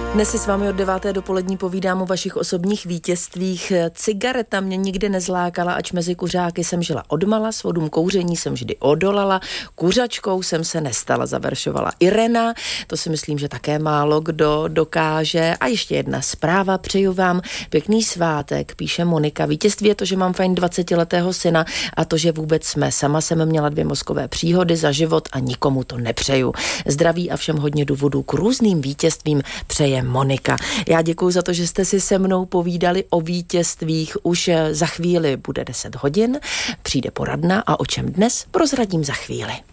Dnes si s vámi od 9. dopolední povídám o vašich osobních vítězstvích. Cigareta mě nikdy nezlákala, ač mezi kuřáky jsem žila odmala, svodům kouření jsem vždy odolala, kuřačkou jsem se nestala, zaveršovala Irena, to si myslím, že také málo kdo dokáže. A ještě jedna zpráva, přeju vám pěkný svátek, píše Monika. Vítězství je to, že mám fajn 20letého syna a to, že vůbec jsme. Sama jsem měla 2 mozkové příhody za život a nikomu to nepřeju. Zdraví a všem hodně důvodů k různým vítězstvím přeje Monika. Já děkuji za to, že jste si se mnou povídali o vítězstvích. Už za chvíli bude 10 hodin, přijde poradna a o čem dnes prozradím za chvíli.